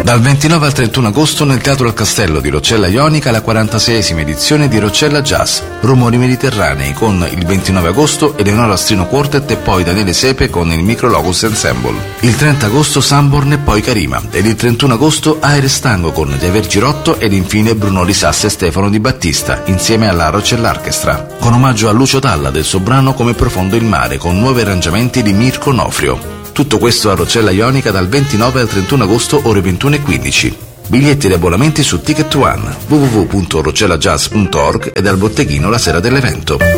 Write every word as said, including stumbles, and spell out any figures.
Dal ventinove al trentuno agosto nel Teatro al Castello di Roccella Ionica la quarantaseiesima edizione di Roccella Jazz, Rumori Mediterranei, con il ventinove agosto Eleonora Strino Quartet e poi Daniele Sepe con il Microlocus Ensemble. Il trenta agosto Sanborn e poi Karima ed il trentuno agosto Aires Tango con Javier Girotto ed infine Bruno Risassa e Stefano Di Battista insieme alla Roccella Orchestra, con omaggio a Lucio Dalla del suo brano Come profondo il mare con nuovi arrangiamenti di Mirko Nofrio. Tutto questo a Roccella Ionica dal ventinove al trentuno agosto ore ventuno e quindici. Biglietti ed abbonamenti su Ticket One, w w w punto roccellajazz punto org e dal botteghino la sera dell'evento.